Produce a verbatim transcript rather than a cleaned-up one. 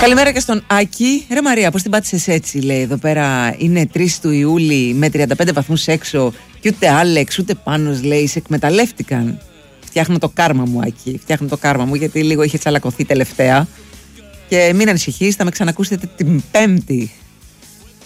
Καλημέρα και στον Άκη. Ρε Μαρία, πώς την πάτησες έτσι, λέει εδώ πέρα. Είναι τρεις του Ιούλη με τριάντα πέντε βαθμούς έξω και ούτε Άλεξ ούτε Πάνος, λέει, σε εκμεταλλεύτηκαν. Φτιάχνω το κάρμα μου, Άκη. Φτιάχνω το κάρμα μου, γιατί λίγο είχε τσαλακωθεί τελευταία. Και μην ανησυχείς, θα με ξανακούσετε την Πέμπτη.